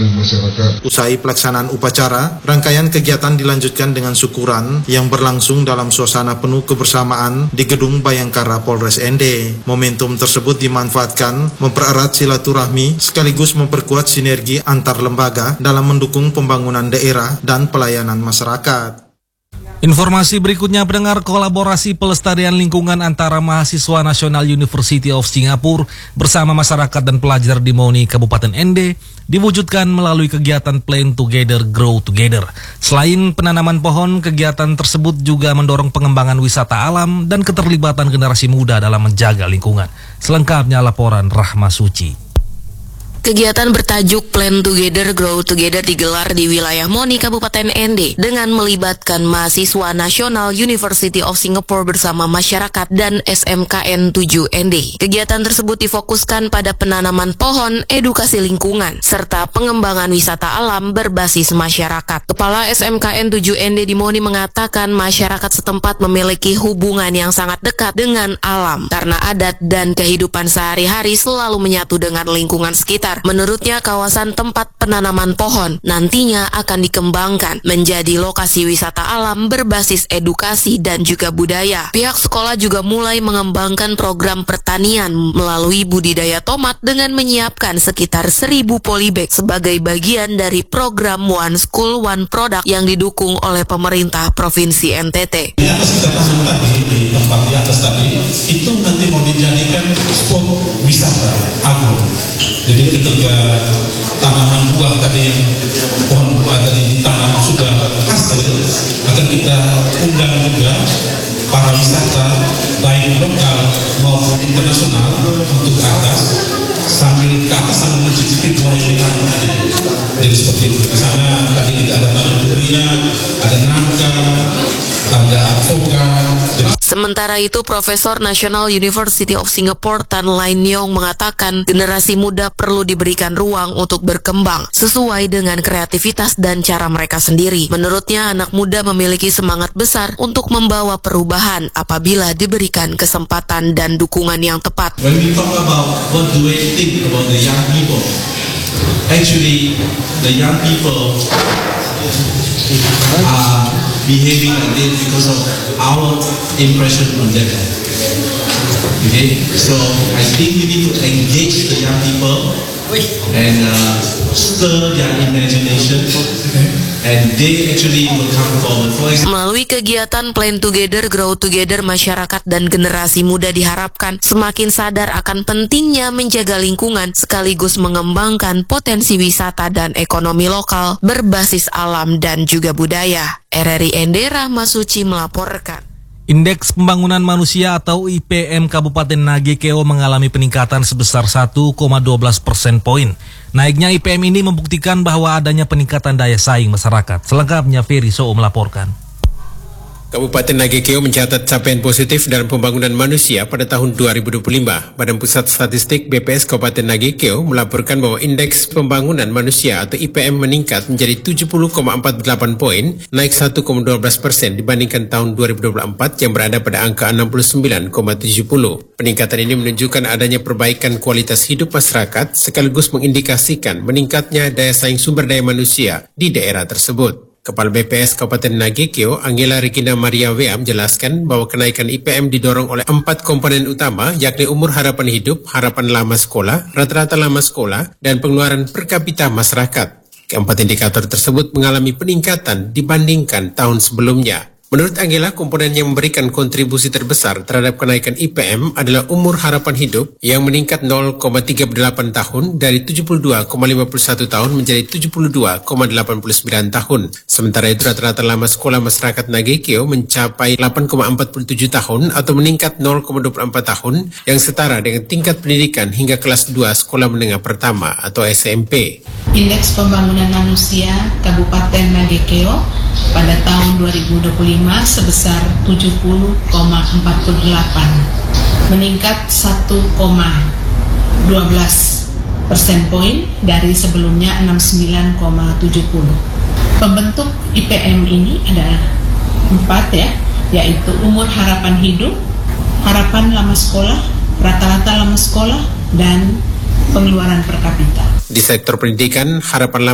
dengan masyarakat. Usai pelaksanaan upacara, rangkaian kegiatan dilanjutkan dengan syukuran yang berlangsung dalam suasana penuh kebersamaan di Gedung Bayangkara Polres ND. Momentum tersebut dimanfaatkan mempererat silaturahmi sekaligus memperkuat sinergi antar lembaga dalam mendukung pembangunan daerah dan pelayanan masyarakat. Informasi berikutnya, pendengar, kolaborasi pelestarian lingkungan antara mahasiswa National University of Singapore bersama masyarakat dan pelajar di Moni, Kabupaten ND diwujudkan melalui kegiatan Plant Together, Grow Together. Selain penanaman pohon, kegiatan tersebut juga mendorong pengembangan wisata alam dan keterlibatan generasi muda dalam menjaga lingkungan. Selengkapnya laporan Rahma Suci. Kegiatan bertajuk Plant Together, Grow Together digelar di wilayah Moni, Kabupaten ND dengan melibatkan mahasiswa National University of Singapore bersama masyarakat dan SMKN 7 ND. Kegiatan tersebut difokuskan pada penanaman pohon, edukasi lingkungan, serta pengembangan wisata alam berbasis masyarakat. Kepala SMKN 7 ND di Moni mengatakan masyarakat setempat memiliki hubungan yang sangat dekat dengan alam karena adat dan kehidupan sehari-hari selalu menyatu dengan lingkungan sekitar. Menurutnya, kawasan tempat penanaman pohon nantinya akan dikembangkan menjadi lokasi wisata alam berbasis edukasi dan juga budaya. Pihak sekolah juga mulai mengembangkan program pertanian melalui budidaya tomat dengan menyiapkan sekitar 1.000 polybag sebagai bagian dari program One School One Product yang didukung oleh pemerintah Provinsi NTT. Di atas kita tanam tadi, di tempat di atas tadi, itu nanti mau dijadikan spot wisata agro. Jadi ketika tanaman buah tadi, pohon buah tadi ditanam sudah hasil, akan kita undang juga para wisata baik lokal maupun internasional untuk ke atas, sambil ke atas sambil mencicipi buah yang ditanam tadi. Jadi seperti itu. Di sana tadi kita ada tanam durian, ada nangka, ada avokat. Sementara itu, Profesor National University of Singapore Tan Lai Nyong mengatakan generasi muda perlu diberikan ruang untuk berkembang sesuai dengan kreativitas dan cara mereka sendiri. Menurutnya, anak muda memiliki semangat besar untuk membawa perubahan apabila diberikan kesempatan dan dukungan yang tepat. When we talk about what do we think about the young people, actually the young people are behaving like this because of our impression on them. Okay, so I think we need to engage the young people and stir their imagination, and they actually will come forward. Melalui kegiatan Plant Together, Grow Together, masyarakat dan generasi muda diharapkan semakin sadar akan pentingnya menjaga lingkungan sekaligus mengembangkan potensi wisata dan ekonomi lokal berbasis alam dan juga budaya. RRI ND, Rahma Suci melaporkan. Indeks Pembangunan Manusia atau IPM Kabupaten Nagekeo mengalami peningkatan sebesar 1,12 persen poin. Naiknya IPM ini membuktikan bahwa adanya peningkatan daya saing masyarakat. Selengkapnya Ferry Soo melaporkan. Kabupaten Nagekeo mencatat capaian positif dalam pembangunan manusia pada tahun 2025. Badan Pusat Statistik BPS Kabupaten Nagekeo melaporkan bahwa indeks pembangunan manusia atau IPM meningkat menjadi 70,48 poin, naik 1,12% dibandingkan tahun 2024 yang berada pada angka 69,70. Peningkatan ini menunjukkan adanya perbaikan kualitas hidup masyarakat sekaligus mengindikasikan meningkatnya daya saing sumber daya manusia di daerah tersebut. Kepala BPS Kabupaten Nagekeo, Angela Regina Maria Wea menjelaskan bahwa kenaikan IPM didorong oleh 4 komponen utama, yakni umur harapan hidup, harapan lama sekolah, rata-rata lama sekolah, dan pengeluaran per kapita masyarakat. Keempat indikator tersebut mengalami peningkatan dibandingkan tahun sebelumnya. Menurut Angela, komponen yang memberikan kontribusi terbesar terhadap kenaikan IPM adalah umur harapan hidup yang meningkat 0,38 tahun dari 72,51 tahun menjadi 72,89 tahun. Sementara itu rata-rata lama sekolah masyarakat Nagekeo mencapai 8,47 tahun atau meningkat 0,24 tahun yang setara dengan tingkat pendidikan hingga kelas 2 sekolah menengah pertama atau SMP. Indeks Pembangunan Manusia Kabupaten Nagekeo pada tahun 2025 sebesar 70,48, meningkat 1,12 persen poin dari sebelumnya 69,70. Pembentuk IPM ini ada 4 yaitu umur harapan hidup, harapan lama sekolah, rata-rata lama sekolah, dan pengeluaran per kapita. Di sektor pendidikan, harapan lama